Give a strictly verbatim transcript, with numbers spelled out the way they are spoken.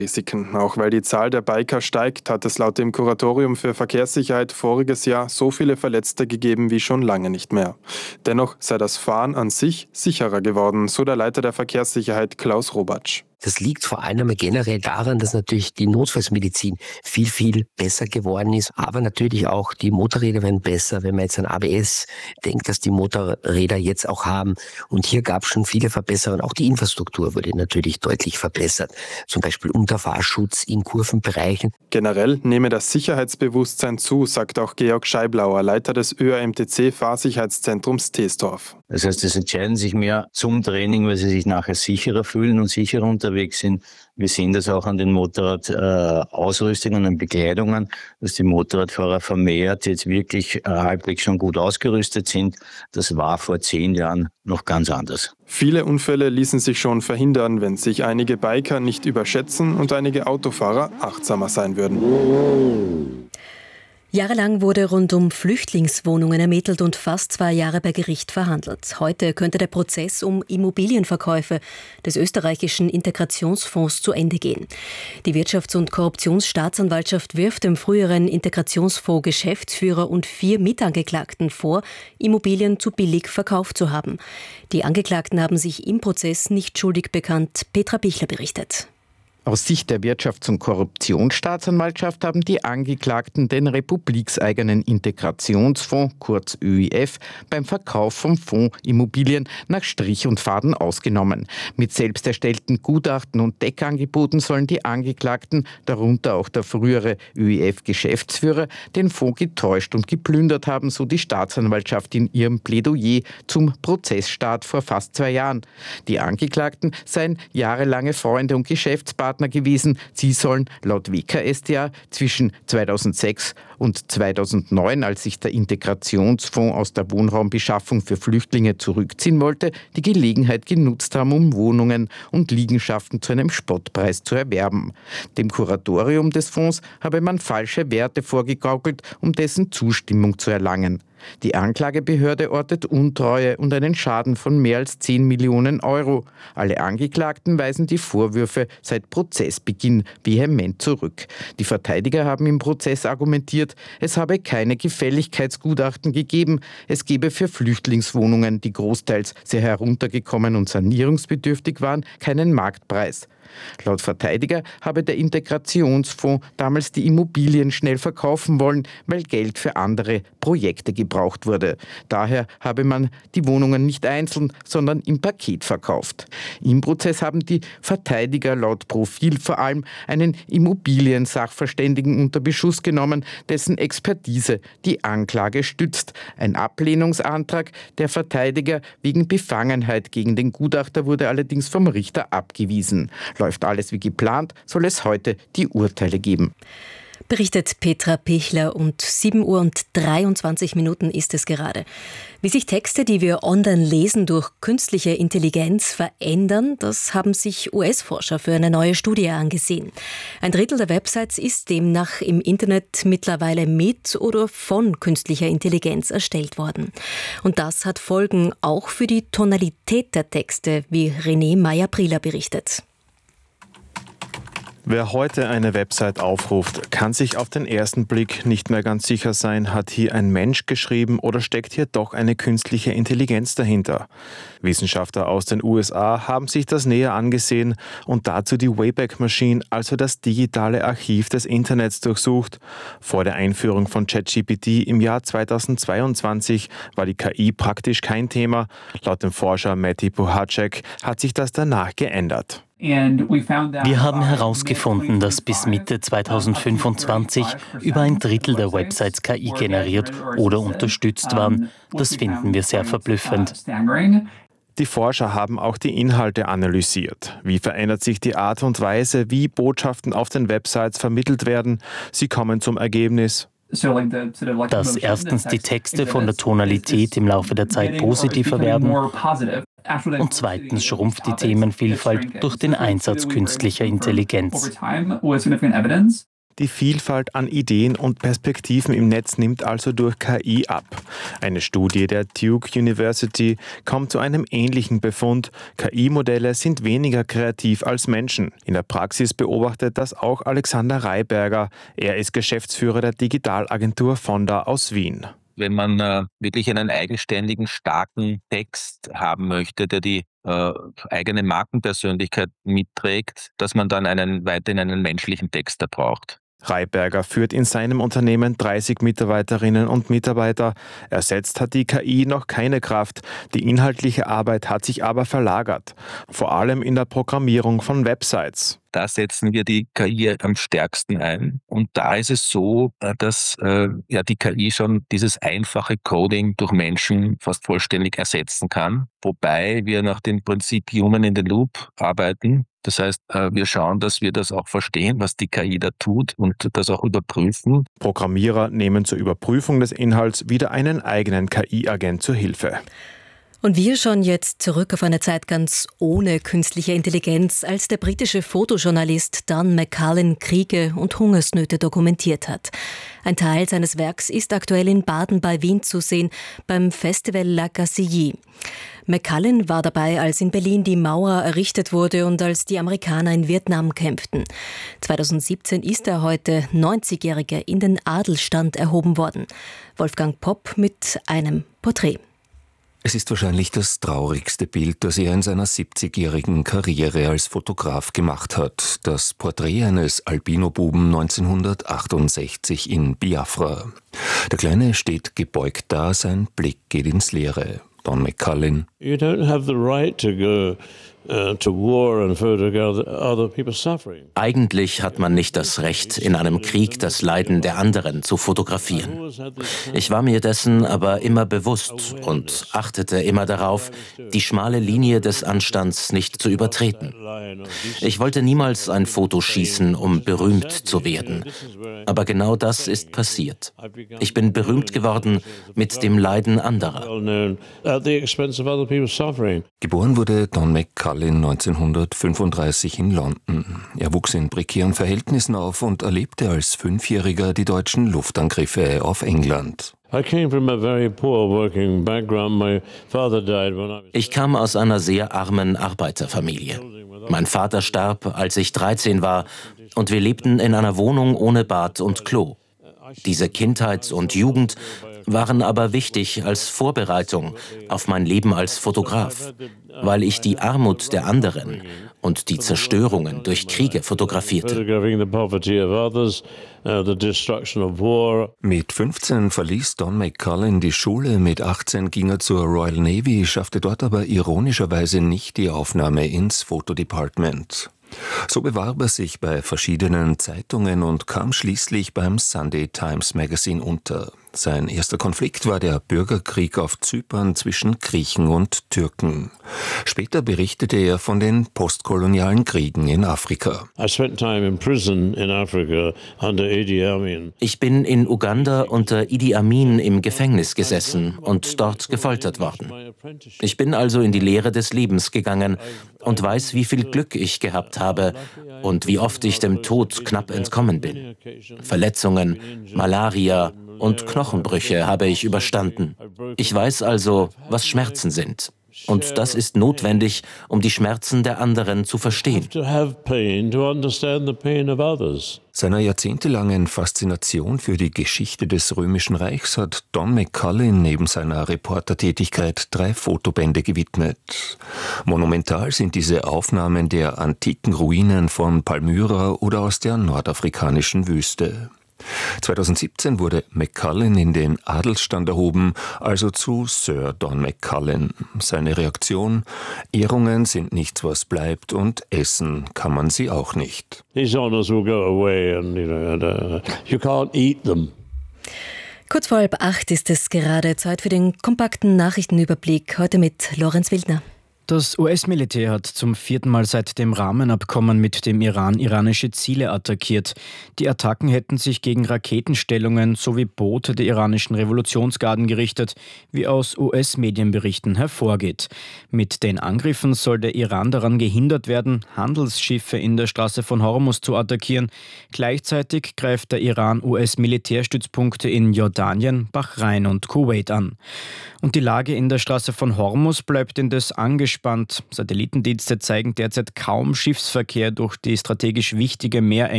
Risiken. Auch weil die Zahl der Biker steigt, hat es laut dem Kuratorium für Verkehrssicherheit voriges Jahr so viele Verletzte gegeben wie schon lange nicht mehr. Dennoch sei das Fahren an sich sicherer geworden, so der Leiter der Verkehrssicherheit Klaus Robatsch. Das liegt vor allem generell daran, dass natürlich die Notfallsmedizin viel, viel besser geworden ist. Aber natürlich auch die Motorräder werden besser, wenn man jetzt an A B S denkt, dass die Motorräder jetzt auch haben. Und hier gab es schon viele Verbesserungen. Auch die Infrastruktur wurde natürlich deutlich verbessert. Zum Beispiel Unterfahrschutz in Kurvenbereichen. Generell nehme das Sicherheitsbewusstsein zu, sagt auch Georg Scheiblauer, Leiter des Ö A M T C-Fahrsicherheitszentrums Teesdorf. Das heißt, es entscheiden sich mehr zum Training, weil sie sich nachher sicherer fühlen und sicherer unterwegs sind. Wir sehen das auch an den Motorradausrüstungen und Bekleidungen, dass die Motorradfahrer vermehrt jetzt wirklich äh, halbwegs schon gut ausgerüstet sind. Das war vor zehn Jahren noch ganz anders. Viele Unfälle ließen sich schon verhindern, wenn sich einige Biker nicht überschätzen und einige Autofahrer achtsamer sein würden. Jahrelang wurde rund um Flüchtlingswohnungen ermittelt und fast zwei Jahre bei Gericht verhandelt. Heute könnte der Prozess um Immobilienverkäufe des österreichischen Integrationsfonds zu Ende gehen. Die Wirtschafts- und Korruptionsstaatsanwaltschaft wirft dem früheren Integrationsfonds Geschäftsführer und vier Mitangeklagten vor, Immobilien zu billig verkauft zu haben. Die Angeklagten haben sich im Prozess nicht schuldig bekannt. Petra Bichler berichtet. Aus Sicht der Wirtschafts- und Korruptionsstaatsanwaltschaft haben die Angeklagten den republikseigenen Integrationsfonds, kurz Ö I F, beim Verkauf vom Fonds Immobilien nach Strich und Faden ausgenommen. Mit selbst erstellten Gutachten und Deckangeboten sollen die Angeklagten, darunter auch der frühere Ö I F-Geschäftsführer, den Fonds getäuscht und geplündert haben, so die Staatsanwaltschaft in ihrem Plädoyer zum Prozessstart vor fast zwei Jahren. Die Angeklagten seien jahrelange Freunde und Geschäftspartner gewesen. Sie sollen laut W K S t A zwischen zweitausendsechs und zweitausendneun, als sich der Integrationsfonds aus der Wohnraumbeschaffung für Flüchtlinge zurückziehen wollte, die Gelegenheit genutzt haben, um Wohnungen und Liegenschaften zu einem Spottpreis zu erwerben. Dem Kuratorium des Fonds habe man falsche Werte vorgegaukelt, um dessen Zustimmung zu erlangen. Die Anklagebehörde ortet Untreue und einen Schaden von mehr als zehn Millionen Euro. Alle Angeklagten weisen die Vorwürfe seit Prozessbeginn vehement zurück. Die Verteidiger haben im Prozess argumentiert, es habe keine Gefälligkeitsgutachten gegeben. Es gebe für Flüchtlingswohnungen, die großteils sehr heruntergekommen und sanierungsbedürftig waren, keinen Marktpreis. Laut Verteidiger habe der Integrationsfonds damals die Immobilien schnell verkaufen wollen, weil Geld für andere Projekte gebraucht wurde. Daher habe man die Wohnungen nicht einzeln, sondern im Paket verkauft. Im Prozess haben die Verteidiger laut Profil vor allem einen Immobiliensachverständigen unter Beschuss genommen, dessen Expertise die Anklage stützt. Ein Ablehnungsantrag der Verteidiger wegen Befangenheit gegen den Gutachter wurde allerdings vom Richter abgewiesen. Läuft alles wie geplant, soll es heute die Urteile geben. Berichtet Petra Pichler und sieben Uhr und dreiundzwanzig Minuten ist es gerade. Wie sich Texte, die wir online lesen, durch künstliche Intelligenz verändern, das haben sich U S-Forscher für eine neue Studie angesehen. Ein Drittel der Websites ist demnach im Internet mittlerweile mit oder von künstlicher Intelligenz erstellt worden. Und das hat Folgen auch für die Tonalität der Texte, wie René Meyer-Prieler berichtet. Wer heute eine Website aufruft, kann sich auf den ersten Blick nicht mehr ganz sicher sein, hat hier ein Mensch geschrieben oder steckt hier doch eine künstliche Intelligenz dahinter. Wissenschaftler aus den U S A haben sich das näher angesehen und dazu die Wayback Machine, also das digitale Archiv des Internets, durchsucht. Vor der Einführung von ChatGPT im Jahr zweitausendzweiundzwanzig war die K I praktisch kein Thema. Laut dem Forscher Matti Puhacek hat sich das danach geändert. Wir haben herausgefunden, dass bis Mitte zweitausendfünfundzwanzig über ein Drittel der Websites K I generiert oder unterstützt waren. Das finden wir sehr verblüffend. Die Forscher haben auch die Inhalte analysiert. Wie verändert sich die Art und Weise, wie Botschaften auf den Websites vermittelt werden? Sie kommen zum Ergebnis: dass erstens die Texte von der Tonalität im Laufe der Zeit positiver werden und zweitens schrumpft die Themenvielfalt durch den Einsatz künstlicher Intelligenz. Die Vielfalt an Ideen und Perspektiven im Netz nimmt also durch K I ab. Eine Studie der Duke University kommt zu einem ähnlichen Befund. K I-Modelle sind weniger kreativ als Menschen. In der Praxis beobachtet das auch Alexander Reiberger. Er ist Geschäftsführer der Digitalagentur Fonda aus Wien. Wenn man äh, wirklich einen eigenständigen, starken Text haben möchte, der die äh, eigene Markenpersönlichkeit mitträgt, dass man dann einen weiterhin einen menschlichen Texter braucht. Reiberger führt in seinem Unternehmen dreißig Mitarbeiterinnen und Mitarbeiter. Ersetzt hat die K I noch keine Kraft. Die inhaltliche Arbeit hat sich aber verlagert. Vor allem in der Programmierung von Websites. Da setzen wir die K I am stärksten ein. Und da ist es so, dass äh, ja die K I schon dieses einfache Coding durch Menschen fast vollständig ersetzen kann. Wobei wir nach dem Prinzip Human in the Loop arbeiten. Das heißt, wir schauen, dass wir das auch verstehen, was die K I da tut und das auch überprüfen. Programmierer nehmen zur Überprüfung des Inhalts wieder einen eigenen K I-Agent zur Hilfe. Und wir schauen jetzt zurück auf eine Zeit ganz ohne künstliche Intelligenz, als der britische Fotojournalist Don McCullin Kriege und Hungersnöte dokumentiert hat. Ein Teil seines Werks ist aktuell in Baden bei Wien zu sehen, beim Festival La Gacilly. McCullin war dabei, als in Berlin die Mauer errichtet wurde und als die Amerikaner in Vietnam kämpften. zweitausendsiebzehn ist er heute neunzigjähriger in den Adelsstand erhoben worden. Wolfgang Popp mit einem Porträt. Es ist wahrscheinlich das traurigste Bild, das er in seiner siebzigjährigen Karriere als Fotograf gemacht hat. Das Porträt eines Albino-Buben neunzehnhundertachtundsechzig in Biafra. Der Kleine steht gebeugt da, sein Blick geht ins Leere. Don McCullin. You don't have the right to go uh, to war and photograph other people's suffering. Eigentlich hat man nicht das Recht, in einem Krieg das Leiden der anderen zu fotografieren. Ich war mir dessen aber immer bewusst und achtete immer darauf, die schmale Linie des Anstands nicht zu übertreten. Ich wollte niemals ein Foto schießen, um berühmt zu werden. Aber genau das ist passiert. Ich bin berühmt geworden mit dem Leiden anderer. Geboren wurde Don McCullin neunzehnhundertfünfunddreißig in London. Er wuchs in prekären Verhältnissen auf und erlebte als Fünfjähriger die deutschen Luftangriffe auf England. Ich kam aus einer sehr armen Arbeiterfamilie. Mein Vater starb, als ich dreizehn war, und wir lebten in einer Wohnung ohne Bad und Klo. Diese Kindheit und Jugend waren aber wichtig als Vorbereitung auf mein Leben als Fotograf, weil ich die Armut der anderen und die Zerstörungen durch Kriege fotografierte. Mit fünfzehn verließ Don McCullin die Schule, mit achtzehn ging er zur Royal Navy, schaffte dort aber ironischerweise nicht die Aufnahme ins Fotodepartment. So bewarb er sich bei verschiedenen Zeitungen und kam schließlich beim Sunday Times Magazine unter. Sein erster Konflikt war der Bürgerkrieg auf Zypern zwischen Griechen und Türken. Später berichtete er von den postkolonialen Kriegen in Afrika. Ich bin in Uganda unter Idi Amin im Gefängnis gesessen und dort gefoltert worden. Ich bin also in die Lehre des Lebens gegangen und weiß, wie viel Glück ich gehabt habe und wie oft ich dem Tod knapp entkommen bin. Verletzungen, Malaria und Knochenbrüche habe ich überstanden. Ich weiß also, was Schmerzen sind. Und das ist notwendig, um die Schmerzen der anderen zu verstehen. Seiner jahrzehntelangen Faszination für die Geschichte des Römischen Reichs hat Don McCullin neben seiner Reportertätigkeit drei Fotobände gewidmet. Monumental sind diese Aufnahmen der antiken Ruinen von Palmyra oder aus der nordafrikanischen Wüste. zweitausendsiebzehn wurde McCullin in den Adelsstand erhoben, also zu Sir Don McCullin. Seine Reaktion: Ehrungen sind nichts, was bleibt, und essen kann man sie auch nicht. These honors will go away and, you know, and, uh, you can't eat them. Kurz vor halb acht ist es gerade Zeit für den kompakten Nachrichtenüberblick, heute mit Lorenz Wildner. Das U S-Militär hat zum vierten Mal seit dem Rahmenabkommen mit dem Iran iranische Ziele attackiert. Die Attacken hätten sich gegen Raketenstellungen sowie Boote der iranischen Revolutionsgarden gerichtet, wie aus U S-Medienberichten hervorgeht. Mit den Angriffen soll der Iran daran gehindert werden, Handelsschiffe in der Straße von Hormuz zu attackieren. Gleichzeitig greift der Iran U S-Militärstützpunkte in Jordanien, Bahrain und Kuwait an. Und die Lage in der Straße von Hormuz bleibt indes angespannt. Satellitendienste zeigen derzeit kaum Schiffsverkehr durch die strategisch wichtige Meerenge